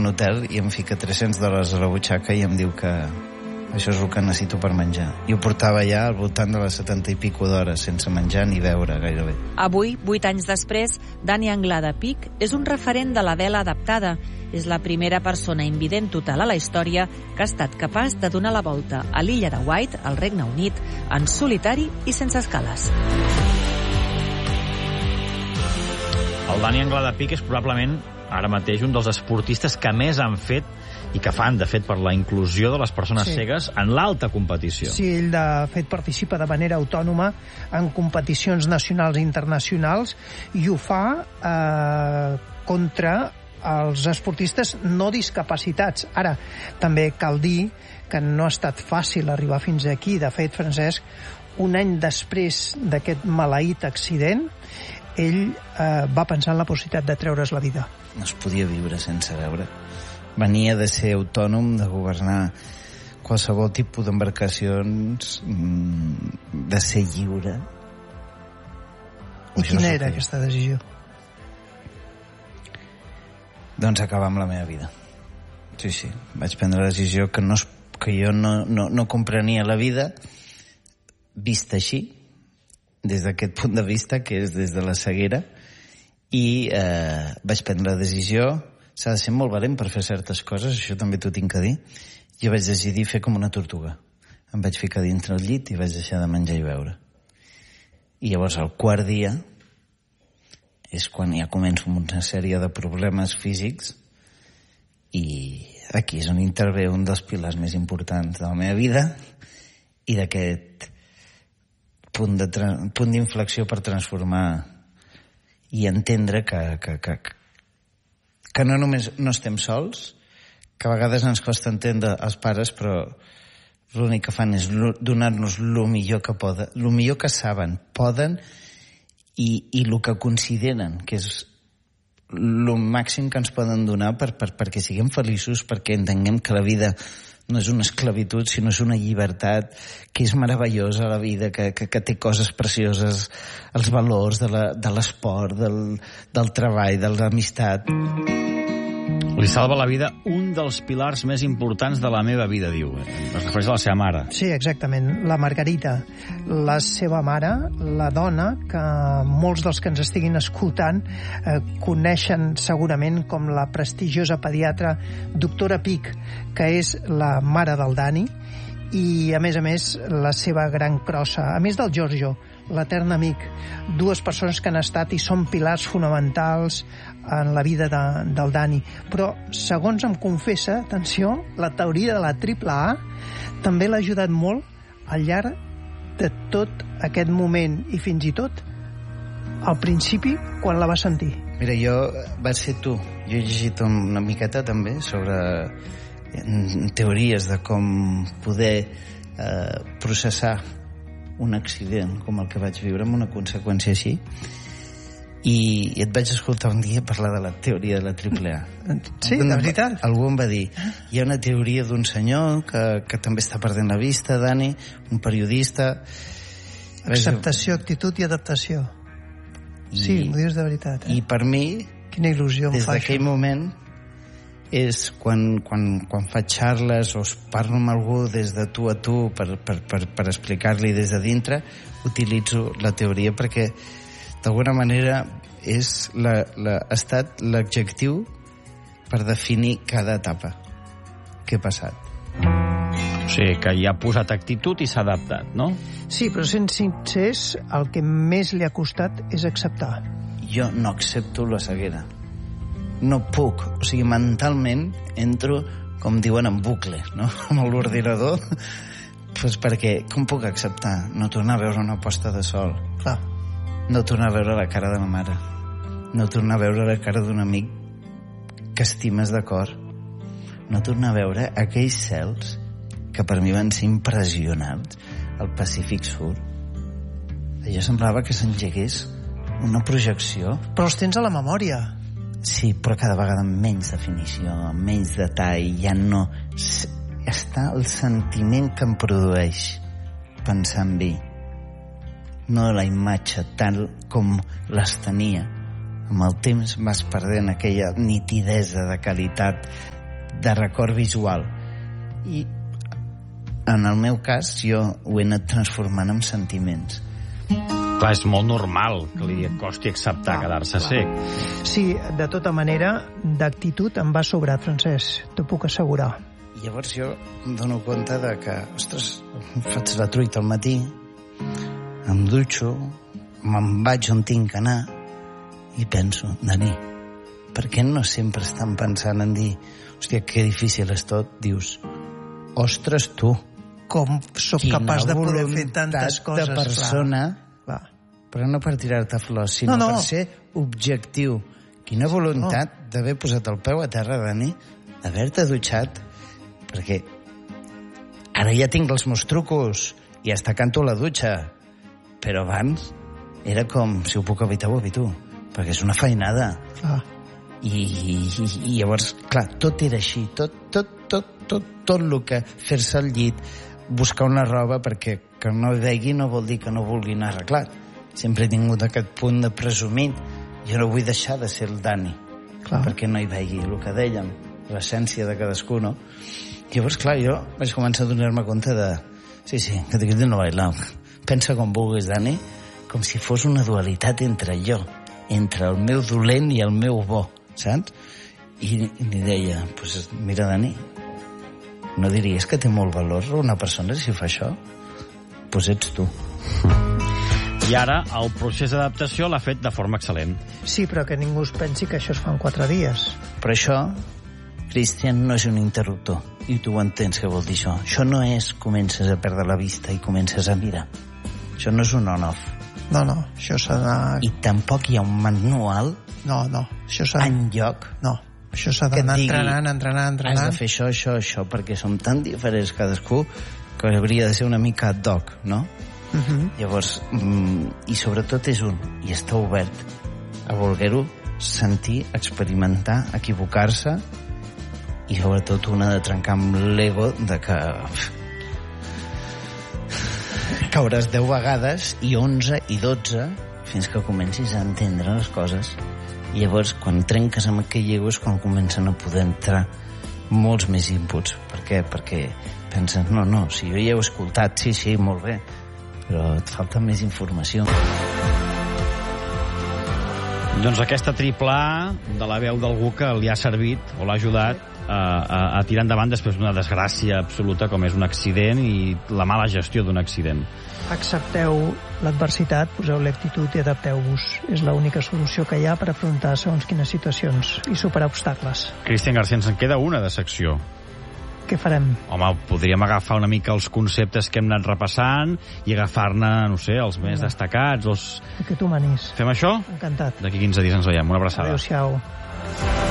un hotel i em fica $300 a la butxaca i em diu que això és el que necessito per menjar. I ho portava ja al voltant de les 70 i pico d'hores, sense menjar ni beure gairebé. Avui, 8 anys després, Dani Anglada Pic és un referent de la vela adaptada. És la primera persona invident total a la història que ha estat capaç de donar la volta a l'illa de White, al Regne Unit, en solitari i sense escales. El Dani Anglada Pic és probablement ara mateix un dels esportistes que més han fet i que fan, de fet, per la inclusió de les persones cegues en l'alta competició. Sí, ell, de fet, participa de manera autònoma en competicions nacionals i internacionals i ho fa contra els esportistes no discapacitats. Ara, també cal dir que no ha estat fàcil arribar fins aquí. De fet, Francesc, un any després d'aquest maleït accident, ell va pensar en la possibilitat de treure's la vida. No es podia viure sense veure. Venia de ser autònom, de governar qualsevol tipus d'embarcacions, de ser lliure. I quina era aquesta decisió? Doncs acabar amb la meva vida. Sí. Vaig prendre la decisió que jo no comprenia la vida vista així, des d'aquest punt de vista, que és des de la ceguera, i vaig prendre la decisió. S'ha de ser molt valent per fer certes coses, això també t'ho tinc a dir. Jo vaig decidir fer com una tortuga. Em vaig ficar dintre el llit i vaig deixar de menjar i beure. I llavors, al quart dia, és quan ja començo amb una sèrie de problemes físics i aquí és on intervé un dels pilars més importants de la meva vida i d'aquest punt d'inflexió per transformar i entendre que no només no estem sols, que a vegades ens costa entendre els pares, però l'únic que fan és donar-nos el millor que poden, el millor que saben, poden, i el que consideren que és el màxim que ens poden donar perquè siguem feliços, perquè entenguem que la vida no és una esclavitud, sinó és una llibertat, que és meravellosa la vida, que té coses precioses, els valors de l'esport, del treball, de l'amistat. Li salva la vida un dels pilars més importants de la meva vida, diu. Es refereix a la seva mare. Sí, exactament. La Margarita, la seva mare, la dona que molts dels que ens estiguin escoltant coneixen segurament com la prestigiosa pediatra doctora Pic, que és la mare del Dani, i a més, la seva gran crossa, a més del Giorgio, l'etern amic, dues persones que han estat i són pilars fonamentals en la vida del Dani. Però, segons em confessa, atenció, la teoria de la AAA també l'ha ajudat molt al llarg de tot aquest moment i fins i tot al principi, quan la va sentir. Mira, vas ser tu. Jo he llegit una miqueta també sobre teories de com poder processar un accident com el que vaig viure amb una conseqüència així, i et vaig escoltar un dia parlar de la teoria de la AAA. Sí, de veritat? Algú em va dir, hi ha una teoria d'un senyor que també està perdent la vista, Dani, un periodista. Acceptació, actitud i adaptació. Sí, m'ho dius de veritat. I per mi, quina il·lusió em fa això. Des d'aquell moment és quan faig xarles o parlo amb algú des de tu a tu per explicar-li des de dintre, utilitzo la teoria perquè d'alguna manera ha estat l'adjectiu per definir cada etapa que he passat. O sigui, que hi ha posat actitud i s'ha adaptat, no? Sí, però sent sincers, el que més li ha costat és acceptar. Jo no accepto la ceguera. No puc. O sigui, mentalment entro, com diuen, en bucle, no? Amb l'ordinador. Pues perquè, com puc acceptar? No tornar a veure una posta de sol. Clar. No tornar a veure la cara de ma mare. No tornar a veure la cara d'un amic que estimes de cor. No tornar a veure aquells cels que per mi van ser impressionants al Pacífic Sud. Allò semblava que s'engegués una projecció. Però els tens a la memòria. Sí, però cada vegada amb menys definició, amb menys detall, ja no... Està el sentiment que em produeix pensar en mi. No la imatge tal com les tenia amb el temps vas perdent aquella nitidesa de qualitat de record visual. I en el meu cas jo ho he anat transformant en sentiments. Clar, és molt normal que li costi acceptar quedar-se cec. Sí, de tota manera, d'actitud em va sobrar, Francesc, t'ho puc assegurar. Llavors jo em dono compte de que, ostres, faig la truita al matí, em dutxo, me'n vaig on tinc que anar i penso, Dani, per què no sempre estan pensant en dir, hòstia, que difícil és tot? Dius, ostres, tu, com sóc capaç de poder fer tantes coses. De persona, clar. Però no per tirar-te flors, sinó per ser objectiu. Quina voluntat d'haver posat el peu a terra, Dani, d'haver-te dutxat, perquè ara ja tinc els meus trucos i hasta canto la dutxa, però abans era com, si ho puc evitar, ho evito, perquè és una feinada. I llavors, clar, tot era així, tot el que fer-se al llit, buscar una roba perquè que no vegui no vol dir que no vulgui anar arreglat. Sempre he tingut aquest punt de presumit. Jo no vull deixar de ser el Dani, perquè no hi vegi el que dèiem, l'essència de cadascú, no? Llavors, clar, jo vaig començar a donar-me compte de... Sí, que te quede no bailar. Pensa com vulguis, Dani, com si fos una dualitat entre jo, entre el meu dolent i el meu bo, saps? I li deia, pues mira, Dani, no diries que té molt valor una persona si fa això? Pues ets tu. I ara el procés d'adaptació l'ha fet de forma excel·lent. Sí, però que ningú es pensi que això es fa en 4 dies. Però això, Cristian, no és un interruptor. I tu ho entens, què vol dir això? Això no és comences a perdre la vista i comences a mirar. Això no és un on-off. No, això s'ha d'anar... I tampoc hi ha un manual això s'ha... enlloc. No, això s'ha d'anar entrenant. Has de fer això, perquè som tan diferents cadascú que hauria de ser una mica ad hoc, no? Llavors, i sobretot és i està obert a voler-ho sentir, experimentar, equivocar-se, i sobretot una de trencar amb l'ego de que cauràs 10 vegades i 11 i 12 fins que comencis a entendre les coses. I llavors, quan trenques amb aquell ego és quan comencen a poder entrar molts més inputs. Per què? Perquè penses, no, si jo ja ho he escoltat, sí, molt bé, però et falta més informació. Doncs aquesta triple A de la veu d'algú que li ha servit o l'ha ajudat a tirar endavant després d'una desgràcia absoluta com és un accident i la mala gestió d'un accident. Accepteu l'adversitat, poseu-li actitud i adapteu-vos. És l'única solució que hi ha per afrontar segons quines situacions i superar obstacles. Cristian García, ens en queda una de secció. Què farem? Home, podríem agafar una mica els conceptes que hem anat repassant i agafar-ne, no sé, els més destacats. Que tu manis. Fem això? Encantat. D'aquí 15 dies ens veiem. Una abraçada. Adéu-siau.